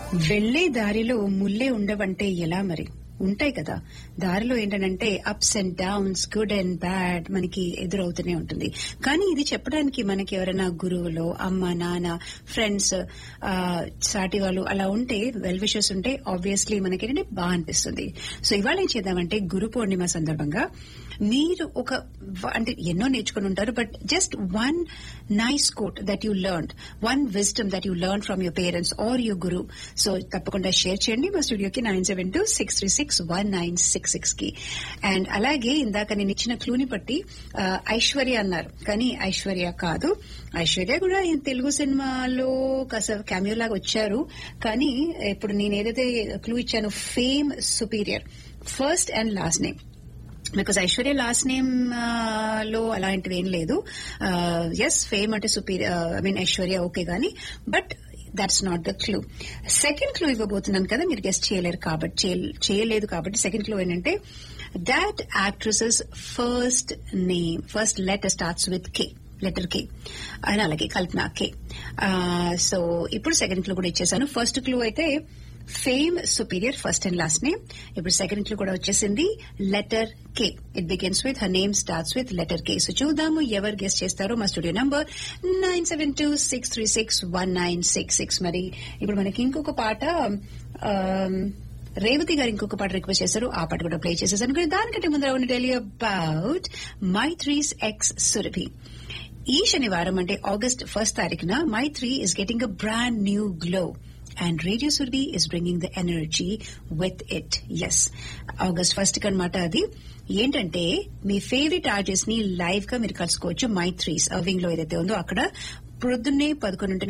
వెళ్లే దారిలో ముల్లే ఉండవంటే ఎలా మరి? ఉంటాయి కదా. దారిలో ఏంటంటే ups and downs, good and bad మనకి ఎదురవుతూనే ఉంటుంది. కానీ ఇది చెప్పడానికి మనకి ఎవరైనా గురువులో, అమ్మ, నాన్న, ఫ్రెండ్స్, సాటి వాళ్ళు అలా ఉంటే, వెల్ విషెస్ ఉంటే ఆబ్వియస్లీ మనకి ఏంటంటే బాగా అనిపిస్తుంది. సో ఇవాళ ఏం చేద్దామంటే గురు పూర్ణిమ సందర్భంగా మీరు అంటే ఎన్నో నేర్చుకుని ఉంటారు, but just one nice coat that you learn, one wisdom that you learn from your parents are your Guru. So తప్పకుండా షేర్ చేయండి మా స్టూడియోకి 972-636-1966 కి. అండ్ అలాగే ఇందాక నేను ఇచ్చిన క్లూని బట్టి ఐశ్వర్య అన్నారు, కానీ ఐశ్వర్య కాదు. ఐశ్వర్య కూడా తెలుగు సినిమాలో కాస్త క్యామియో లాగా వచ్చారు, కానీ ఇప్పుడు నేను ఏదైతే క్లూ ఇచ్చాను, fame superior, first and last name. Because Aishwarya last name లో అలాంటివి ఏం లేదు. ఎస్, ఫేమ్ అంటే superior, I mean Aishwarya okay గానీ, but that's not the clue. Second clue ఇవ్వబోతున్నాను కదా, మీరు గెస్ట్ చేయలేదు కాబట్టి సెకండ్ క్లూ ఏంటంటే that actresses first name, first letter starts with K, letter K, and అలాగే కల్పన కే. సో ఇప్పుడు సెకండ్ క్లూ కూడా ఇచ్చేసాను. ఫస్ట్ క్లూ అయితే fame superior, first and last name. ఇప్పుడు సెకండ్ క్లూ కూడా వచ్చేసింది, letter K. It begins with, her name starts with letter K. So చూద్దాము ఎవరు గెస్ట్ చేస్తారో. మా స్టూడియో నంబర్ 972-636-1966. మరి ఇప్పుడు మనకి ఇంకొక పాట, రేవతి గారు ఇంకొక పాట రిక్వెస్ట్ చేశారు, ఆ పాట కూడా ప్లే చేసేసాను. దానికంటే ముందు I want to tell you about Maitri's X Surabhi. ఈ శనివారం అంటే August 1st తారీఖున మైత్రి is getting a brand new glow. And Radio Surabhi is bringing the energy with it. Yes, August 1st కన్నమాట. అది ఏంటంటే మీ ఫేవరెట్ ఆర్టిస్ట్ ని లైవ్ గా మీరు కలుసుకోవచ్చు. మైత్రీస్ అర్వింగ్ లో ఏదైతే ఉందో అక్కడ ప్రొద్దున్నే 11